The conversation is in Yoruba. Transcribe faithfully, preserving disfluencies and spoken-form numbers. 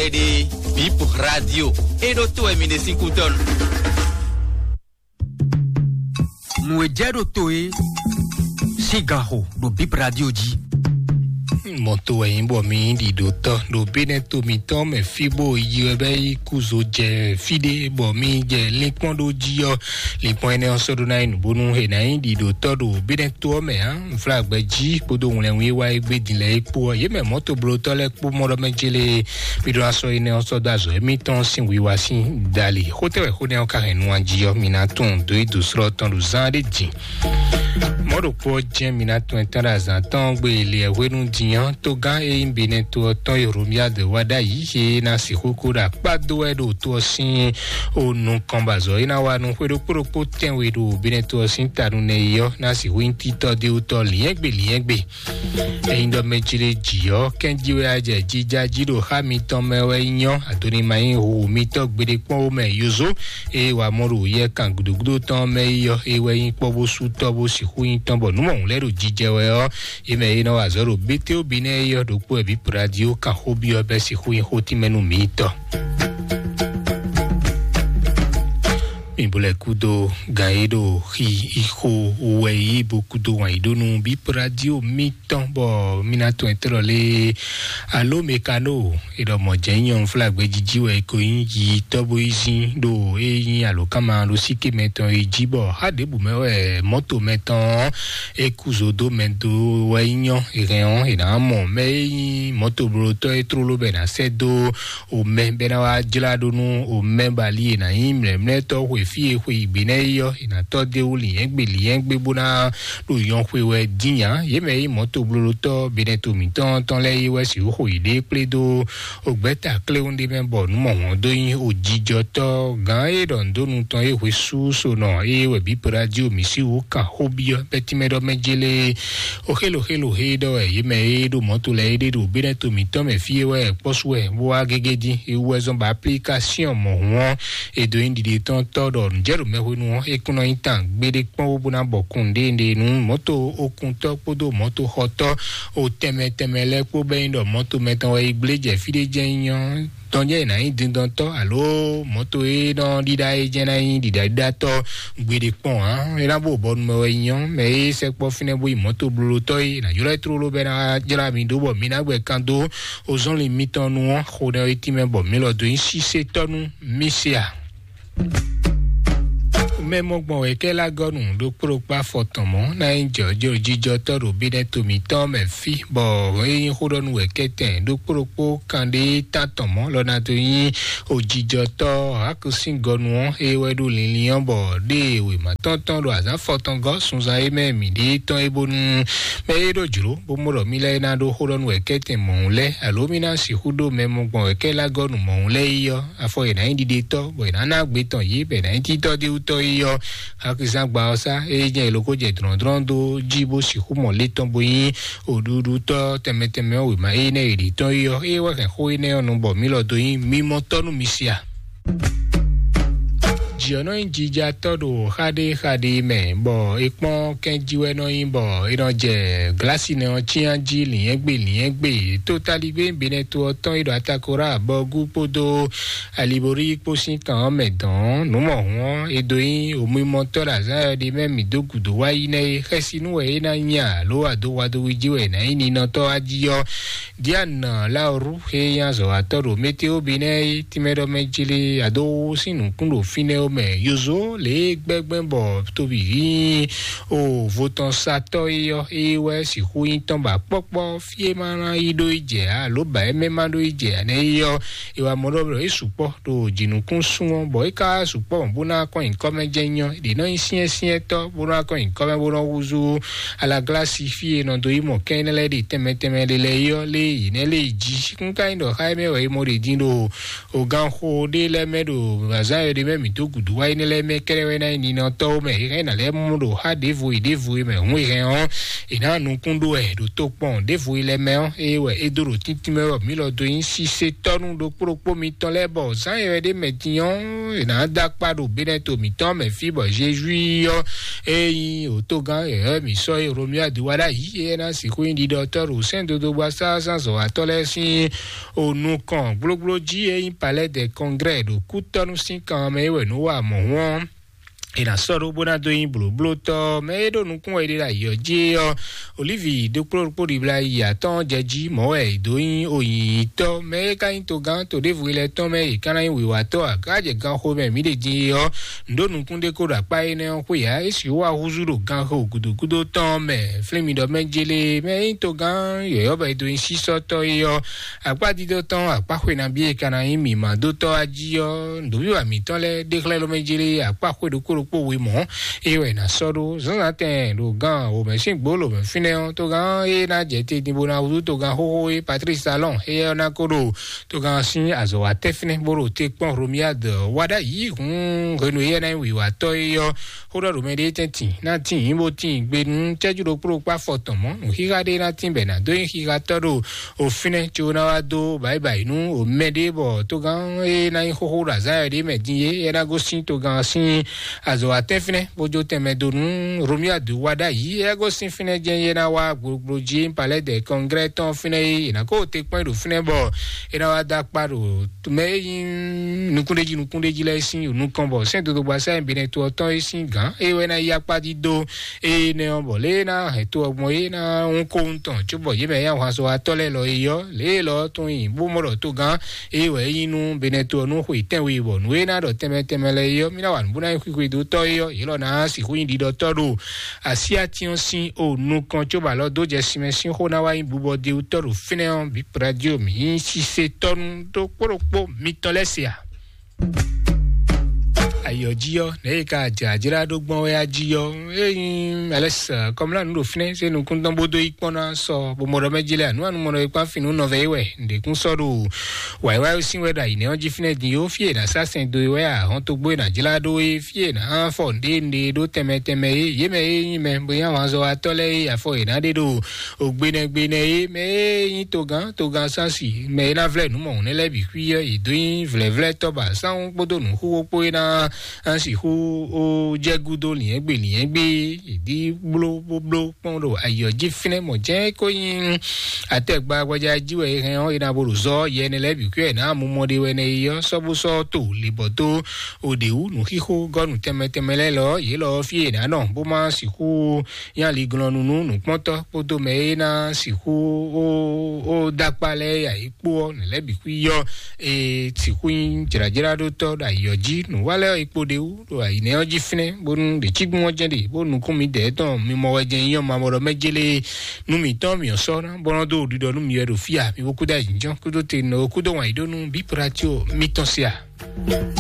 lei de Bip Radio e do to e mine cinco ton. Muejero toe cigarro do Bip Radio di. Moto e imbo mi di doto do beneto mi to me fibo yi be kuzo je fide bo mi je linkon do jio linkon ene so do nine bonu he nine di doto do beneto me han flag be ji podo won le wi wa gbe dinle epo ye me moto broto le po mo do me jele mi do aso ene so da zo mi ton sin wi wa sin dali hotel ho ne o ka re nu anjio mi na ton do do sro ton do zan de ji modo po je mi na ton tara zan ton gbe le we nu diyan to gan e mbene to to yorumia de wada yi he na si kokura pado e do to sin onu kambazo ina wa nu kwedo propo ten we do bene to sin tanu ne yo na si winti to de to liegbe liegbe e indo mejile jio kenjiwe aje jija jiro ha mi to mewe yan adoni mai ho mi to gbede pon o me yozo e wa moru ye kan gudugudu to me yo e we yin pobo su to bo si hu yin ton bo nu mo lero jije we o e me ina wa zoro bete bine yo do po e Bip Radio ka hobi o be si hu yin hoti menu mito Imbole kudo gaido hi iho wei bokudo waido no Bip Radio miton bo minato entrole alo mekano ido mojenyon flag be jijiwe ko yin yi tobo izin do eyin alo kama lo sike meton ejibo hadebu mewe moto meton ekuzo do mento wainyon ireon ina mo me moto broto etrolo be na sedo o me be na wa jlado no o me bali na imre mneto fie hwe bine yo ina to de uli engbe li engbe bona lo yon hwe we dinya ye me moto blolo to bine to mi ton ton le we si ho ide pledo ogbeta kleunde men bo nu mo do yin ojijo to gan e don do nu ton e hwe su so no e we Bip Radio mi si o ka hobio beti me do mejele o helo helo he do ye me do moto le ide do bine to mi ton me fie we poswe bo agegedi e we zon ba application mo won e do indi de ton to do njero me hunu e kuno intan gbede pon obuna bokunde nde nu moto okun to podo moto hoto o teme temele po be ndo moto metan we igleje fide jenyan tonje na indin don to alo moto e don dida e jena yin dida dida to gbede pon han e la bo bon me yan me se po fine bo moto blolo to e na yoro tro lo be na jera mi do bo mi na gbe kando o zon le miton nu ho de itime bo mi lo do yin si se tonu misia Memo gbon e ke la gonu do pro pa fotomo na injo jo jijo toro bide to mi to me fi bo e hodonu e keten do pro po kande tatomo lo na to yin o jijo to akusin gonu e we do lilian bo de we ma tonton do azan foton go sunza e me mi de ton e bonu me do juro bo mo ro mi le na do hodonu e keten mo le alomina si hudo memo gbon e ke la gonu mo le yo afo e na indi de to bo na na gbe ton yi be na ti to de uto yo akizan gba osa ejen iloko je dron dron do jibo si humo leton boyin odudu to temeteme o ma ene iri to yo e wa kan ho ene onu bo mi lo do yin mi mo tonu misia Jiono injija todo hade hade me bo ipon kenjiwe no yin bo iran je glasi ne on chianji liyen gbe liyen gbe totally be bene to ton ido atakora bo gupodo alibori posin kan medan no mo won edo yin o mi motor aza de me mi dogudo wa ine resinu e na nya lo ado wado wijiwe na ini no to ajiyo diana la ru he yan zo atoro meteo bine timedo mejili ado sinu kundo fine me yozo le gbegben bo to bi o voton sato yo e we si hu yin ton ba popo fie mara ido ije a lo ba e me ma do ije ane yo e wa mo do e supo to jinukun sun bo e ka supo bo na ko in come jenyo de no isin isin to bo na ko in come bo no uzu ala classifie no do imo kenele de temeteme le yo le ine le ji kun kind of high me we mo de dindo o gan ho de le medo azayo de me mi to kudu wa ni le me kere we na ni no to me re na le mu do ha de vo de vo me hu re on ina nu kundo e do to pon de vo le me on e we e do ro titi me ro mi lo do yin si se tonu do propo mi ton le bo san e de metiyon ina da pa do be to mi ton me fi bo jeju e yin o to gan e mi so e ro mi adu wa da yi e na si ko indi docteur o sen do do basa san so atole si o nu kan gbogbo ji e yin palais de congrès do kutonu sin kan me we no wa mo won ina soro bona do yin blo blo to me do nu kun e la yo je o Olivier de pro pro di bla ya ton jeji mo e do yin oyin to me ka yin to gan to de vu le to me kan yin wi wa to aga je gan ho me mi de ji o ndo nu kun de ko ra pa yin o ko ya e si wa huzuro gan ho gudu gudu to me flemi do me jele me yin to gan yo yo ba do yin si so to yo apa di do ton apa ko na bi kan yin mi ma do to aji yo ndo bi wa mi to le de kle lo me jele apa ko do ko po we mo e we na soro zan ten do gan o me sin gbolo me fine on to gan e na je te ni bona u to gan ho ho e Patrice Talon e na ko do to gan sin azo wa te fine boro te pon romia de wada yi hun renu ye na wi wa to yo ho do me de tin na tin yin bo tin gbe nu teju do pro pa foton mo nu hi ga de na tin be na do hi ga to do o fine ju na wa do bye bye nu o me de bo to gan e na ho ho ra za de me din ye e na go sin to gan sin azo atefine bojo teme donu romia du wada yi ego sin fine je na wa gbogbo ji palais de congrès ton fine ina ko te point do fine bo ina wa da paro me yin nukunde ji nukunde ji la sin nu kan bo sen do do basa en bene to ton sin gan e we na ya pa di do e ne on bo le na e to mo e na un ko un ton ju bo ye me ya wa so atole lo yo le lo ton yin bo mo ro to gan e we yin nu bene to nu hu ten we bo nu e na do teme teme le yo mi na wa bu na ku ku do to yo ilo na si hu indi docteur do asia tion sin o nu kan cho ba lo do je si me sin ho na wa yin bubo de docteur fine on bi radio mi si se ton do poropo mi to lesia ayojiyo ne ka jajira do gbon we ajiyo eyin alesa comme la nu fine se nu kun don bodo ipona so bo mo do mejile anu anu mo do ipa finu no ve we nde kun so do wai wai sin we da ine on ji fine din yo fie na sasin do we a hon to gbo na jila do e fie na fo nde nde do teme teme ye me yin me bo yan wa so atole ya fo ina de do ogbene gbene me yin to gan to gan sansi me na vle nu mo ne le bi kwi e do yin vle vle to ba san gbodo nu hu po ina ansi hu o jegudo ni egbe ni egbe idi blo blo pondo ayoji fine mo je ko yin ategba gbaja jiwe hen o ina boru zo ye ne lebi ku e na mu mode we ne yo so bu so to liboto odewu nu hiho gonu teme temele lo ye lo fi na no bo ma si hu yan li glonu nu nu ponto poto me na si hu o o dapale ya ipo ne lebi ku yo e ti hu yin jirajira do to ayoji nu wale ipo de u do ai ne oji fine bonu de chigun oje de bonu kun mi de ton mi mo weje yan ma mo ro mejele nu mi ton mi so na bono do di do nu mi e do fia mi wo ku da jinjo ku do te no ku do wa idonu bi pratio mi ton sia